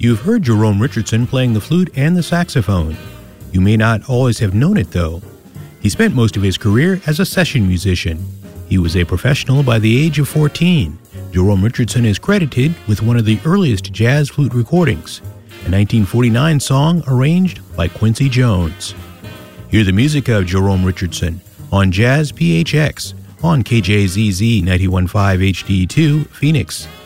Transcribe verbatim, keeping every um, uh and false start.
You've heard Jerome Richardson playing the flute and the saxophone. You may not always have known it, though. He spent most of his career as a session musician. He was a professional by the age of fourteen. Jerome Richardson is credited with one of the earliest jazz flute recordings, a nineteen forty-nine song arranged by Quincy Jones. Hear the music of Jerome Richardson on Jazz P H X on K J Z Z ninety-one point five H D two, Phoenix.